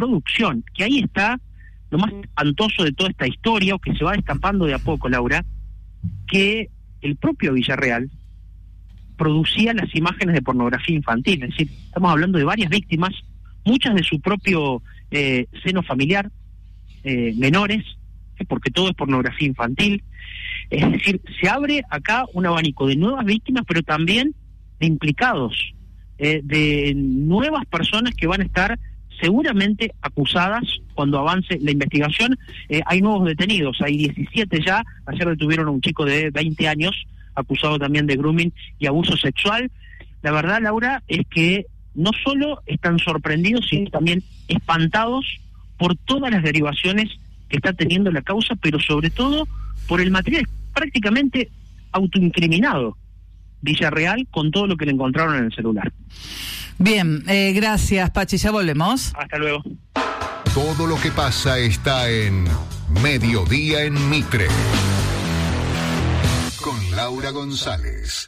producción, que ahí está lo más espantoso de toda esta historia, o que se va destapando de a poco, Laura, que el propio Villarreal producía las imágenes de pornografía infantil. Es decir, estamos hablando de varias víctimas, muchas de su propio seno familiar, menores, porque todo es pornografía infantil. Es decir, se abre acá un abanico de nuevas víctimas, pero también de implicados, de nuevas personas que van a estar seguramente acusadas cuando avance la investigación. Hay nuevos detenidos, hay 17 ya. Ayer detuvieron a un chico de 20 años acusado también de grooming y abuso sexual. La verdad, Laura, es que no solo están sorprendidos, sino también espantados por todas las derivaciones que está teniendo la causa, pero sobre todo por el material prácticamente autoincriminado Villarreal con todo lo que le encontraron en el celular. Bien, gracias, Pachi, ya volvemos. Hasta luego. Todo lo que pasa está en Mediodía en Mitre, con Laura González.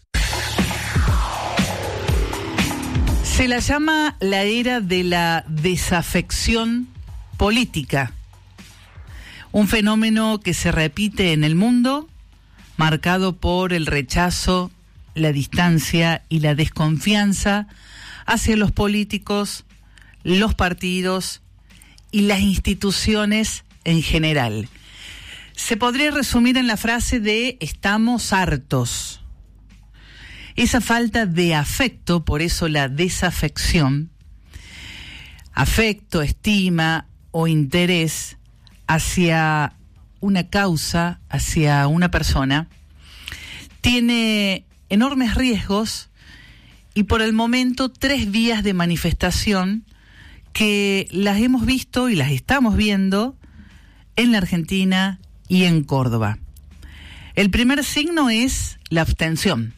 Se la llama la era de la desafección política, un fenómeno que se repite en el mundo, marcado por el rechazo, la distancia y la desconfianza hacia los políticos, los partidos y las instituciones en general. Se podría resumir en la frase de estamos hartos. Esa falta de afecto, por eso la desafección, afecto, estima o interés hacia una causa, hacia una persona, tiene enormes riesgos y por el momento 3 vías de manifestación que las hemos visto y las estamos viendo en la Argentina y en Córdoba. El primer signo es la abstención.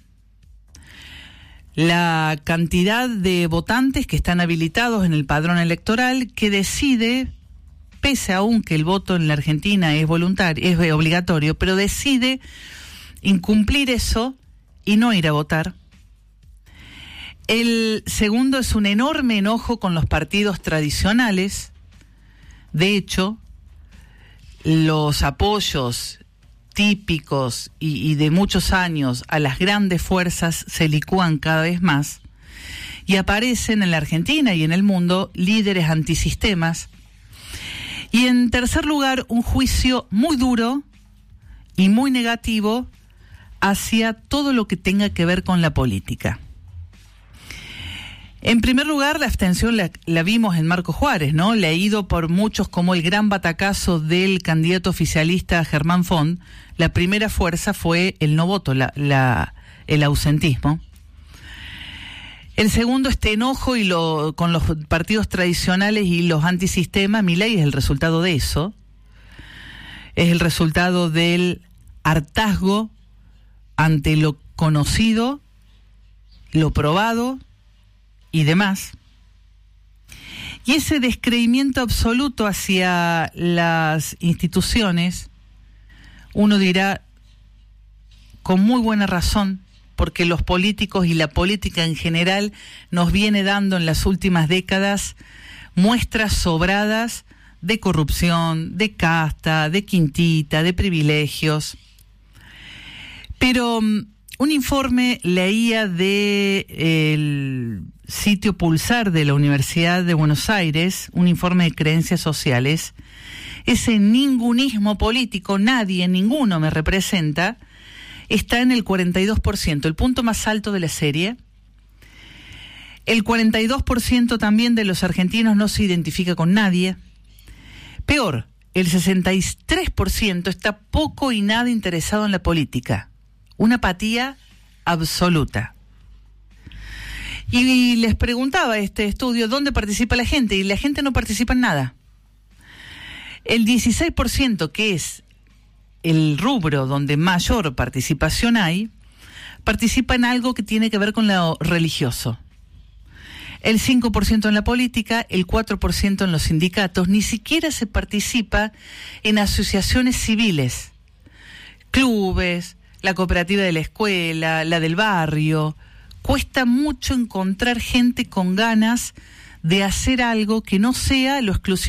La cantidad de votantes que están habilitados en el padrón electoral que decide, pese aún que el voto en la Argentina es voluntario, es obligatorio, pero decide incumplir eso y no ir a votar. El segundo es un enorme enojo con los partidos tradicionales. De hecho, los apoyos típicos y de muchos años a las grandes fuerzas se licúan cada vez más y aparecen en la Argentina y en el mundo líderes antisistemas. Y en tercer lugar, un juicio muy duro y muy negativo hacia todo lo que tenga que ver con la política. En primer lugar, la abstención la vimos en Marco Juárez, ¿no? Leído por muchos como el gran batacazo del candidato oficialista Germán Font. La primera fuerza fue el no voto, el ausentismo. El segundo, este enojo con los partidos tradicionales y los antisistemas. Milei es el resultado de eso. Es el resultado del hartazgo ante lo conocido, lo probado y demás. Y ese descreimiento absoluto hacia las instituciones, uno dirá con muy buena razón, porque los políticos y la política en general nos viene dando en las últimas décadas muestras sobradas de corrupción, de casta, de quintita, de privilegios. Pero un informe leía del sitio Pulsar de la Universidad de Buenos Aires, un informe de creencias sociales. Ese ningunismo político, ninguno me representa, está en el 42%, el punto más alto de la serie. El 42% también de los argentinos no se identifica con nadie. Peor, el 63% está poco y nada interesado en la política. Una apatía absoluta. Y les preguntaba este estudio dónde participa la gente, y la gente no participa en nada. El 16%, que es el rubro donde mayor participación hay, participa en algo que tiene que ver con lo religioso. El 5% en la política, el 4% en los sindicatos, ni siquiera se participa en asociaciones civiles, clubes, la cooperativa de la escuela, la del barrio. Cuesta mucho encontrar gente con ganas de hacer algo que no sea lo exclusivo